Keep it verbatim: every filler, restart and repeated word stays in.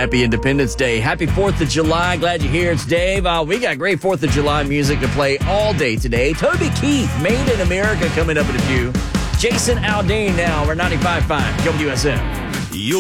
Happy Independence Day. Happy fourth of July. Glad you're here. It's Dave. Uh, we got great fourth of July music to play all day today. Toby Keith, Made in America, coming up in a few. Jason Aldean now. We're ninety-five point five W S M.